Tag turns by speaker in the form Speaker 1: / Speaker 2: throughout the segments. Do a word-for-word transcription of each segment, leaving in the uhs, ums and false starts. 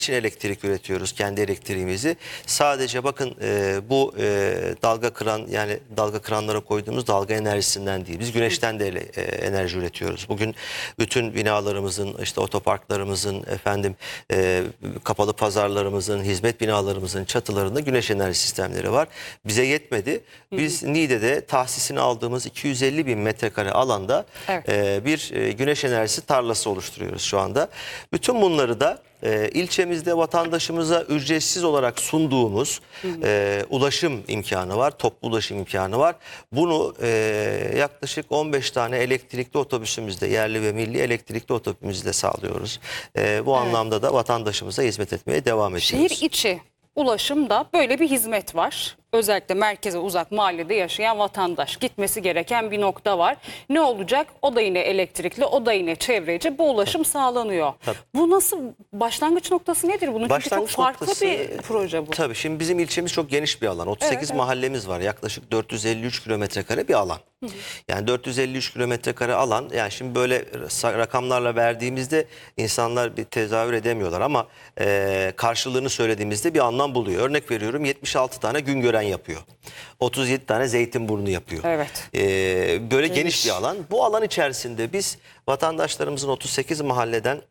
Speaker 1: için elektrik üretiyoruz, kendi elektriğimizi. Sadece bakın e, bu e, dalga kıran, yani dalga kıranlara koyduğumuz dalga enerjisinden değil. Biz güneşten de ele, e, enerji üretiyoruz. Bugün bütün binalarımızın, işte otoparklarımızın, efendim e, kapalı pazarlarımızın, hizmet binalarımızın çatılarında güneş enerji sistemleri var. Bize yetmedi. Biz Niğde'de tahsisini aldığımız iki yüz elli bin metrekare alanda
Speaker 2: Evet.
Speaker 1: e, bir e, güneş enerjisi tarlası oluşturuyoruz şu anda. Bütün bunları da e, ilçemizde vatandaşımıza ücretsiz olarak sunduğumuz e, ulaşım imkanı var, toplu ulaşım imkanı var. Bunu e, yaklaşık on beş tane elektrikli otobüsümüzde, yerli ve milli elektrikli otobüsümüzde sağlıyoruz. E, bu
Speaker 2: Evet.
Speaker 1: anlamda da vatandaşımıza hizmet etmeye devam ediyoruz.
Speaker 2: Şehir içi ulaşımda böyle bir hizmet var. Özellikle merkeze uzak mahallede yaşayan vatandaş, gitmesi gereken bir nokta var. Ne olacak? O da yine elektrikli, o da yine çevreci. Bu ulaşım sağlanıyor.
Speaker 1: Tabii.
Speaker 2: Bu nasıl, başlangıç noktası nedir bunun? Çünkü çok
Speaker 1: Başlangıç
Speaker 2: farklı
Speaker 1: noktası,
Speaker 2: bir proje bu.
Speaker 1: Tabii şimdi bizim ilçemiz çok geniş bir alan. otuz sekiz
Speaker 2: Evet, evet.
Speaker 1: mahallemiz var. Yaklaşık dört yüz elli üç kilometre kare bir alan. Hı hı. Yani dört yüz elli üç kilometre kare alan, yani şimdi böyle rakamlarla verdiğimizde insanlar bir tezahür edemiyorlar ama e, karşılığını söylediğimizde bir anlam buluyor. Örnek veriyorum, yetmiş altı tane Güngören yapıyor. otuz yedi tane Zeytinburnu yapıyor.
Speaker 2: Evet.
Speaker 1: E, böyle
Speaker 2: Geniş.
Speaker 1: geniş bir alan. Bu alan içerisinde biz vatandaşlarımızın otuz sekiz mahalleden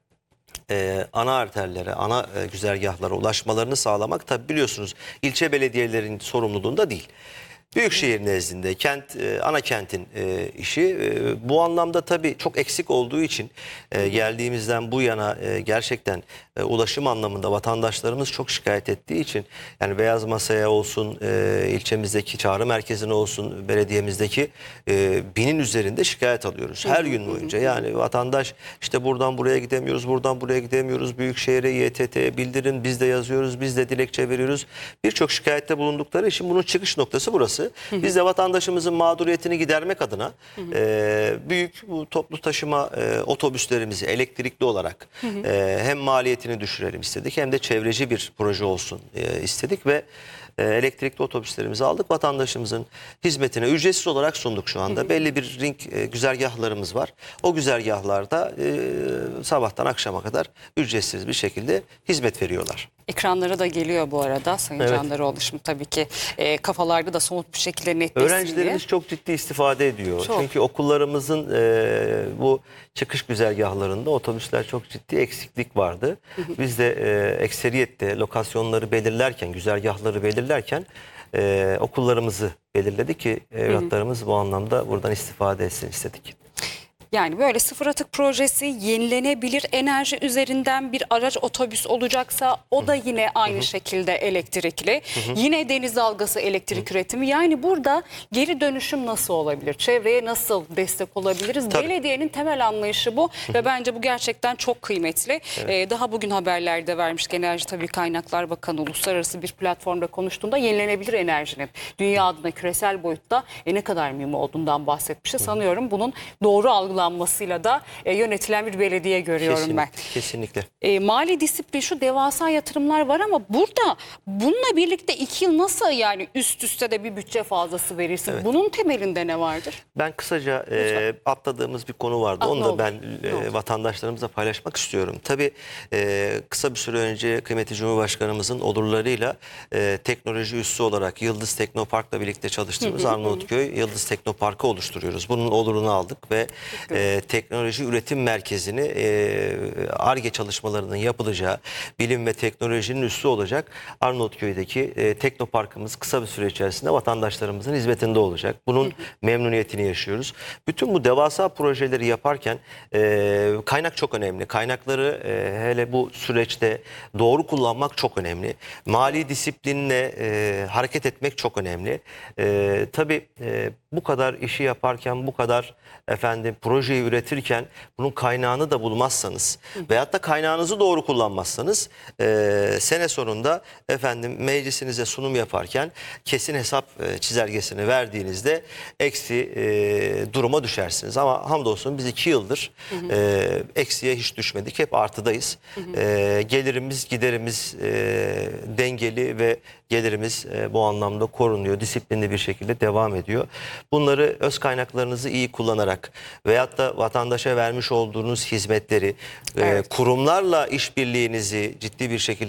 Speaker 1: Ee, ana arterlere, ana e, güzergahlara ulaşmalarını sağlamak, tabi biliyorsunuz ilçe belediyelerinin sorumluluğunda değil. Büyükşehir nezdinde kent, e, ana kentin e, işi. E, bu anlamda tabii çok eksik olduğu için e, geldiğimizden bu yana e, gerçekten e, ulaşım anlamında vatandaşlarımız çok şikayet ettiği için, yani Beyaz Masa'ya olsun, e, ilçemizdeki çağrı merkezine olsun, belediyemizdeki e, binin üzerinde şikayet alıyoruz. Her gün boyunca, yani vatandaş işte buradan buraya gidemiyoruz, buradan buraya gidemiyoruz, Büyükşehir'e, Y T T'ye bildirin, biz de yazıyoruz, biz de dilekçe veriyoruz. Birçok şikayette bulundukları için bunun çıkış noktası burası. Biz de vatandaşımızın mağduriyetini gidermek adına e, büyük bu toplu taşıma e, otobüslerimizi elektrikli olarak e, hem maliyetini düşürelim istedik, hem de çevreci bir proje olsun e, istedik ve e, elektrikli otobüslerimizi aldık. Vatandaşımızın hizmetine ücretsiz olarak sunduk şu anda. Belli bir ring e, güzergahlarımız var. O güzergahlarda e, sabahtan akşama kadar ücretsiz bir şekilde hizmet veriyorlar.
Speaker 2: Ekranlara da geliyor bu arada Sayın
Speaker 1: Evet.
Speaker 2: Candaroğlu. Şimdi tabii ki e, kafalarda da somut bir şekilde netleşsin diye.
Speaker 1: Öğrencilerimiz çok ciddi istifade ediyor.
Speaker 2: Çok.
Speaker 1: Çünkü okullarımızın e, bu çıkış güzergahlarında otobüsler çok ciddi eksiklik vardı. Biz de e, ekseriyette lokasyonları belirlerken, güzergahları belirlerken e, okullarımızı belirledik ki evlatlarımız bu anlamda buradan istifade etsin istedik.
Speaker 2: Yani böyle sıfır atık projesi, yenilenebilir enerji üzerinden bir araç otobüs olacaksa o da yine aynı Hı -hı. şekilde elektrikli. Hı -hı. Yine deniz dalgası elektrik Hı -hı. üretimi. Yani burada geri dönüşüm nasıl olabilir? Çevreye nasıl destek olabiliriz? Tabii. Belediyenin temel anlayışı bu Hı -hı. ve bence bu gerçekten çok kıymetli. Evet. Ee, daha bugün haberlerde vermiştik, Enerji Tabii Kaynaklar Bakanı uluslararası bir platformda konuştuğunda yenilenebilir enerjinin dünya adına küresel boyutta e, ne kadar mühim olduğundan bahsetmişti. Hı -hı. Sanıyorum bunun doğru algılanmasıyla da e, yönetilen bir belediye görüyorum
Speaker 1: Kesinlikle,
Speaker 2: ben.
Speaker 1: Kesinlikle.
Speaker 2: E, mali disiplin, şu devasa yatırımlar var ama burada bununla birlikte iki yıl nasıl yani üst üste de bir bütçe fazlası verirsin? Evet. Bunun temelinde ne vardır?
Speaker 1: Ben kısaca e, atladığımız bir konu vardı.
Speaker 2: Ah,
Speaker 1: Onu da
Speaker 2: olur,
Speaker 1: ben e, vatandaşlarımızla paylaşmak istiyorum. Tabii e, kısa bir süre önce kıymetli Cumhurbaşkanımızın olurlarıyla e, teknoloji üssü olarak Yıldız Teknopark'la birlikte çalıştığımız hı hı, Arnavutköy hı. Yıldız Teknopark'ı oluşturuyoruz. Bunun olurunu aldık ve e, teknoloji üretim merkezini Ar-Ge e, çalışmalarının yapılacağı, bilim ve teknolojinin üssü olacak Arnavutköy'deki e, Teknopark'ımız kısa bir süre içerisinde vatandaşlarımızın hizmetinde olacak. Bunun hı hı. memnuniyetini yaşıyoruz. Bütün bu devasa projeleri yaparken e, kaynak çok önemli. Kaynakları e, hele bu süreçte doğru kullanmak çok önemli. Mali disiplinle e, hareket etmek çok önemli. E, tabii e, bu kadar işi yaparken, bu kadar efendim projeyi üretirken bunun kaynağını da bulmazsanız hı. veyahut da kaynağınızı doğru kullanmazsanız e, sene sonunda efendim meclisinize sunum yaparken kesin hesap e, çizelgesini verdiğinizde eksi e, duruma düşersiniz. Ama hamdolsun biz iki yıldır hı hı. E, eksiye hiç düşmedik. Hep artıdayız. Hı hı. E, gelirimiz giderimiz e, dengeli ve gelirimiz e, bu anlamda korunuyor. Disiplinli bir şekilde devam ediyor. Bunları öz kaynaklarınızı iyi kullanarak veyahut hayatta vatandaşa vermiş olduğunuz hizmetleri, e,
Speaker 2: Evet.
Speaker 1: kurumlarla işbirliğinizi ciddi bir şekilde